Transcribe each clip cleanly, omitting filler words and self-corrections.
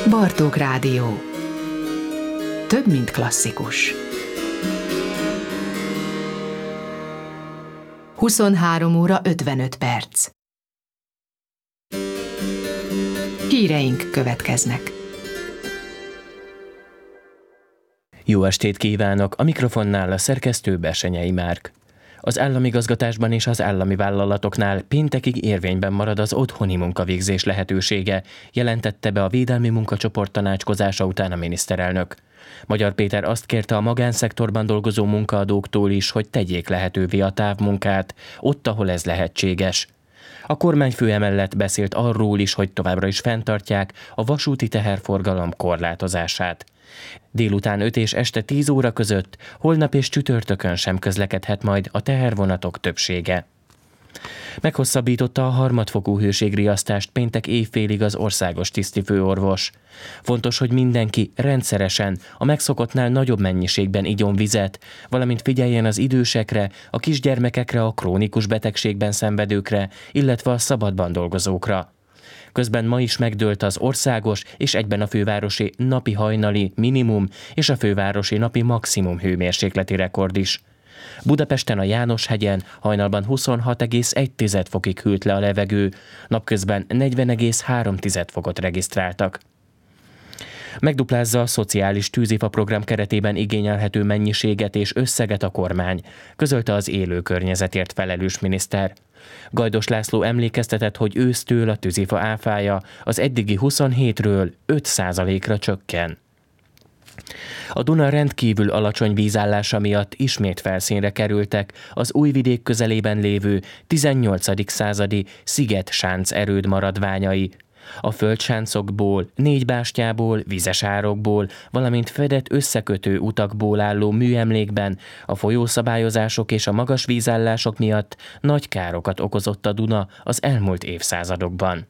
Bartók Rádió. Több, mint klasszikus. 23 óra 55 perc. Híreink következnek. Jó estét kívánok! A mikrofonnál a szerkesztő Bessenyei Márk. Az államigazgatásban és az állami vállalatoknál péntekig érvényben marad az otthoni munkavégzés lehetősége, jelentette be a Védelmi Munkacsoport tanácskozása után a miniszterelnök. Magyar Péter azt kérte a magánszektorban dolgozó munkaadóktól is, hogy tegyék lehetővé a távmunkát, ott, ahol ez lehetséges. A kormányfő emellett beszélt arról is, hogy továbbra is fenntartják a vasúti teherforgalom korlátozását. Délután 5 és este 10 óra között, holnap és csütörtökön sem közlekedhet majd a tehervonatok többsége. Meghosszabbította a harmadfokú hőségriasztást péntek éjfélig az országos tisztifőorvos. Fontos, hogy mindenki rendszeresen, a megszokottnál nagyobb mennyiségben igyon vizet, valamint figyeljen az idősekre, a kisgyermekekre, a krónikus betegségben szenvedőkre, illetve a szabadban dolgozókra. Közben ma is megdőlt az országos és egyben a fővárosi napi hajnali minimum és a fővárosi napi maximum hőmérsékleti rekord is. Budapesten a Jánoshegyen hajnalban 26,1 fokig hűlt le a levegő, napközben 40,3 fokot regisztráltak. Megduplázza a szociális tűzifa program keretében igényelhető mennyiséget és összeget a kormány, közölte az élő környezetért felelős miniszter. Gajdos László emlékeztetett, hogy ősztől a tűzifa áfája az eddigi 27-ről 5%-ra csökken. A Duna rendkívül alacsony vízállása miatt ismét felszínre kerültek az Újvidék közelében lévő 18. századi sziget-sánc erőd maradványai. A földsáncokból, 4 bástyából, vizes árokból, valamint fedett összekötő utakból álló műemlékben a folyószabályozások és a magas vízállások miatt nagy károkat okozott a Duna az elmúlt évszázadokban.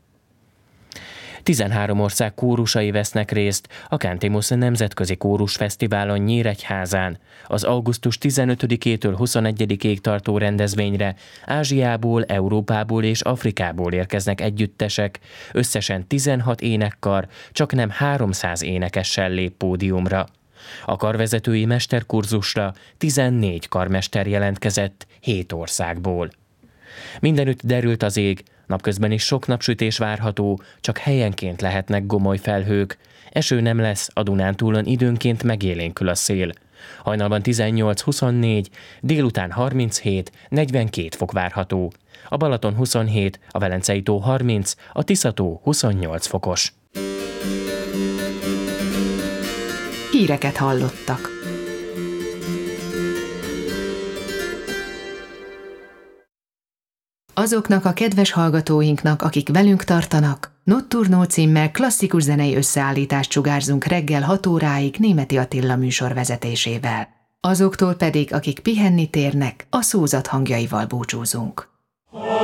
13 ország kórusai vesznek részt a Cantimus Nemzetközi Kórusfesztiválon Nyíregyházán. Az augusztus 15-től 21-ig tartó rendezvényre Ázsiából, Európából és Afrikából érkeznek együttesek, összesen 16 énekkar, csaknem 300 énekessel lép pódiumra. A karvezetői mesterkurzusra 14 karmester jelentkezett 7 országból. Mindenütt derült az ég, napközben is sok napsütés várható, csak helyenként lehetnek gomoly felhők. Eső nem lesz, a Dunántúlon időnként megélénkül a szél. Hajnalban 18-24, délután 37-42 fok várható. A Balaton 27, a Velencei tó 30, a Tisza-tó 28 fokos. Híreket hallottak. Azoknak a kedves hallgatóinknak, akik velünk tartanak, Notturno címmel klasszikus zenei összeállítást sugárzunk reggel 6 óráig Németi Attila műsor vezetésével. Azoktól pedig, akik pihenni térnek, a szózat hangjaival búcsúzunk.